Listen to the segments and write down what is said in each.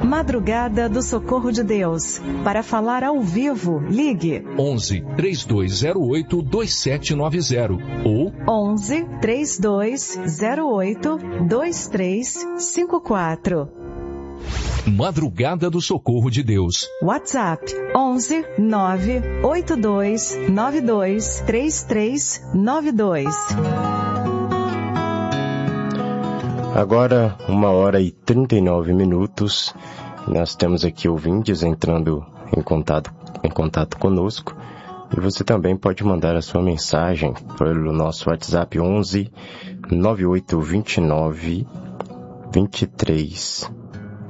Madrugada do Socorro de Deus. Para falar ao vivo, ligue 11 3208 2790 ou 11 3208 2354. Madrugada do Socorro de Deus. WhatsApp 11 982 92 3392. Agora, 1h39. Nós temos aqui ouvintes entrando em contato conosco. E você também pode mandar a sua mensagem pelo nosso WhatsApp 11 9829 23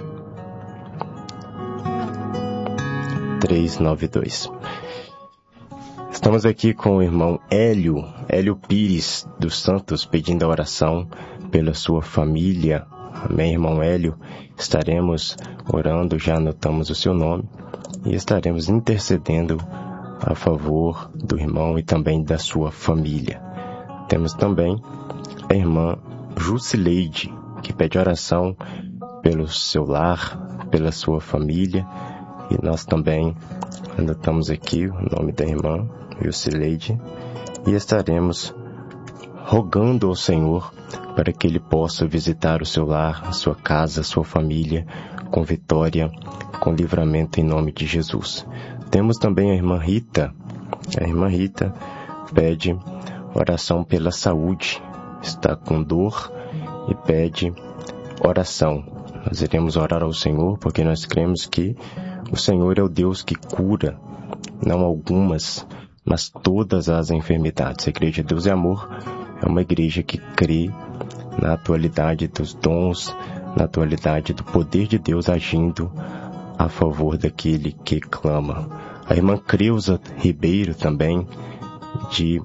392. Estamos aqui com o irmão Hélio Pires dos Santos, pedindo a oração pela sua família. Amém, irmão Hélio? Estaremos orando, já anotamos o seu nome, e estaremos intercedendo a favor do irmão e também da sua família. Temos também a irmã Jusileide, que pede oração pelo seu lar, pela sua família, e nós também anotamos aqui o nome da irmã Jusileide e estaremos rogando ao Senhor para que Ele possa visitar o seu lar, a sua casa, a sua família, com vitória, com livramento em nome de Jesus. Temos também a irmã Rita. A irmã Rita pede oração pela saúde, está com dor e pede oração. Nós iremos orar ao Senhor porque nós cremos que o Senhor é o Deus que cura, não algumas, mas todas as enfermidades. A Igreja Deus é Amor é uma igreja que crê na atualidade dos dons, na atualidade do poder de Deus agindo a favor daquele que clama. A irmã Creuza Ribeiro também, de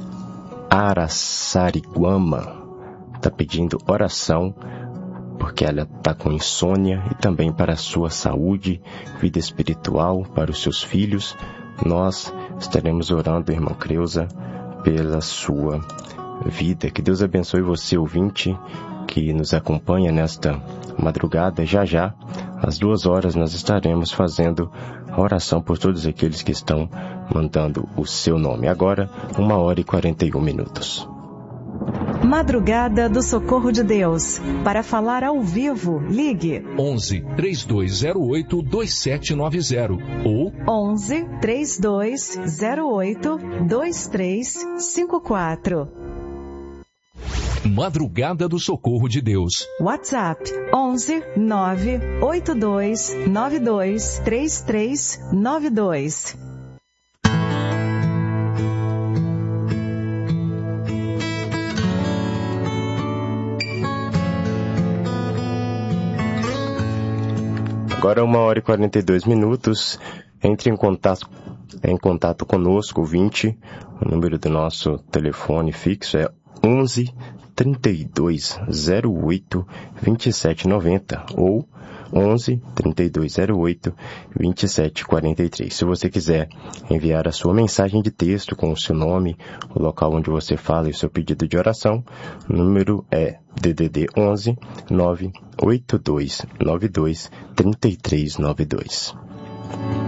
Araçariguama, está pedindo oração porque ela está com insônia e também para a sua saúde, vida espiritual, para os seus filhos. Nós estaremos orando, irmã Creuza, pela sua vida. Que Deus abençoe você, ouvinte, que nos acompanha nesta madrugada. Já, às 2h, nós estaremos fazendo a oração por todos aqueles que estão mandando o seu nome. Agora, 1h41. Madrugada do Socorro de Deus. Para falar ao vivo, ligue 11 3208 2790 ou 11 3208 2354. Madrugada do Socorro de Deus. WhatsApp 11 982 92 3392. Agora 1h42. Entre em contato conosco, ouvinte. O número do nosso telefone fixo é 11 3208 2790 ou 11 3208 2743. Se você quiser enviar a sua mensagem de texto com o seu nome, o local onde você fala e o seu pedido de oração, o número é DDD 11 98292 3392.